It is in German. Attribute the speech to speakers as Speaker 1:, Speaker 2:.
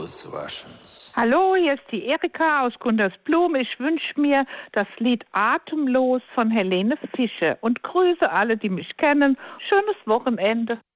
Speaker 1: des Waschens.
Speaker 2: Hallo, hier ist die Erika aus Gundersblum. Ich wünsche mir das Lied Atemlos von Helene Fischer und grüße alle, die mich kennen. Schönes Wochenende.